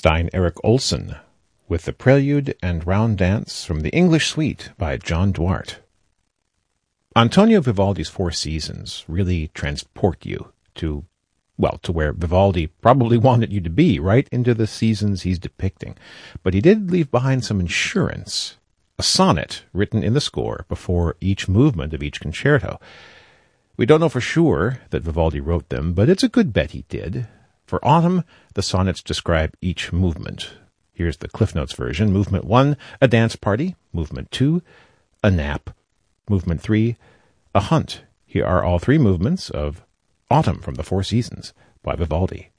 Stein Erik Olsen with the Prelude and Round Dance from the English Suite by John Duarte. Antonio Vivaldi's Four Seasons really transport you to where Vivaldi probably wanted you to be, right into the seasons he's depicting. But he did leave behind some insurance, a sonnet written in the score before each movement of each concerto. We don't know for sure that Vivaldi wrote them, but it's a good bet he did. For autumn, the sonnets describe each movement. Here's the Cliff Notes version. Movement 1, a dance party. Movement 2, a nap. Movement 3, a hunt. Here are all three movements of Autumn from the Four Seasons by Vivaldi.